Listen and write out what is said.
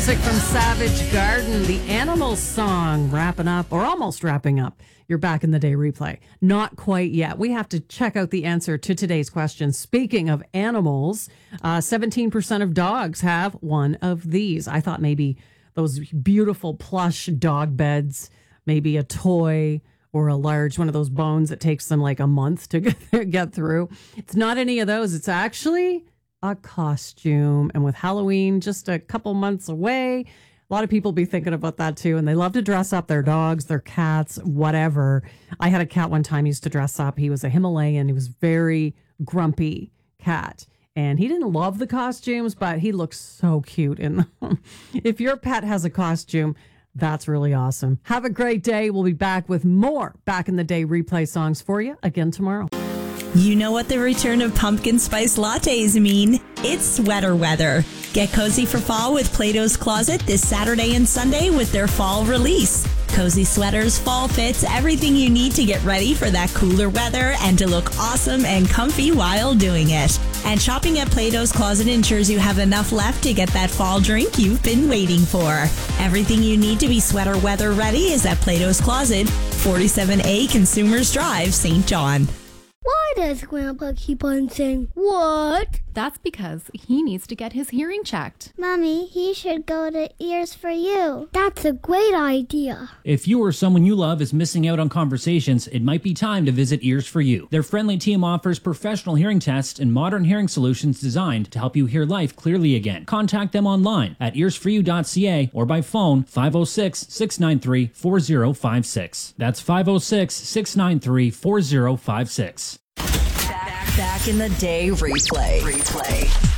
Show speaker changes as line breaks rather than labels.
Music from Savage Garden, the Animals song, wrapping up, or almost wrapping up, your Back in the Day replay. Not quite yet. We have to check out the answer to today's question. Speaking of animals, 17% of dogs have one of these. I thought maybe those beautiful plush dog beds, maybe a toy or a large one of those bones that takes them like a month to get through. It's not any of those. It's actually a costume. And with Halloween just a couple months away, a lot of people be thinking about that too. And they love to dress up their dogs, their cats, whatever. I had a cat one time, he used to dress up. He was a Himalayan. He was very grumpy cat. And he didn't love the costumes, but he looks so cute in them. If your pet has a costume, that's really awesome. Have a great day. We'll be back with more Back in the Day replay songs for you again tomorrow.
You know what the return of pumpkin spice lattes mean. It's sweater weather. Get cozy for fall with Plato's Closet this Saturday and Sunday with their fall release. Cozy sweaters, fall fits, everything you need to get ready for that cooler weather and to look awesome and comfy while doing it. And shopping at Plato's Closet ensures you have enough left to get that fall drink you've been waiting for. Everything you need to be sweater weather ready is at Plato's Closet, 47A Consumers Drive, St. John.
Why does Grandpa keep on saying, what?
That's because he needs to get his hearing checked.
Mommy, he should go to Ears for You. That's a great idea.
If you or someone you love is missing out on conversations, it might be time to visit Ears for You. Their friendly team offers professional hearing tests and modern hearing solutions designed to help you hear life clearly again. Contact them online at earsforyou.ca or by phone 506-693-4056. That's 506-693-4056.
Back in the Day replay.